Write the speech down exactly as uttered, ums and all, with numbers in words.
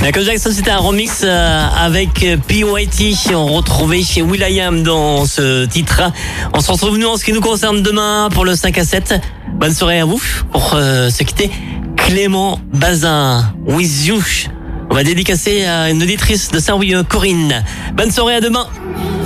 Michael Jackson, c'était un remix avec P Y T. On retrouvait chez will.i.am dans ce titre. On se retrouve nous en ce qui nous concerne demain pour le cinq à sept. Bonne soirée à vous pour euh, se quitter. Clément Bazin, With You. On va dédicacer à une auditrice de Saint-Louis, Corinne. Bonne soirée, à demain.